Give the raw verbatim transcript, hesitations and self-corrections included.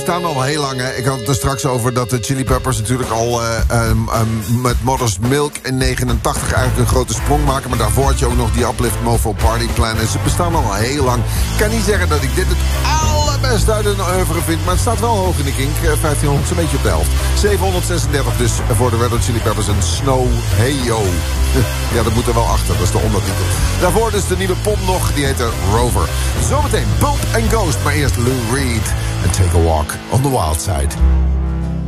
bestaan al heel lang. Hè. Ik had het er straks over dat de Chili Peppers natuurlijk al uh, um, um, met Mother's Milk in negenentachtig eigenlijk een grote sprong maken. Maar daarvoor had je ook nog die Uplift Mofo Party Plan. En ze bestaan al heel lang. Ik kan niet zeggen dat ik dit het allerbeste uit een oeuvre vind. Maar het staat wel hoog in de kink. Uh, vijftienhonderd, zo'n beetje op de helft. zevenhonderdzesendertig dus voor de Red Hot Chili Peppers en Snow Hey Yo. Ja, dat moet er wel achter. Dat is de ondertitel. Daarvoor dus de nieuwe pop nog. Die heet Rover. Zometeen Pulp and Ghost. Maar eerst Lou Reed. And Take a Walk on the Wild Side.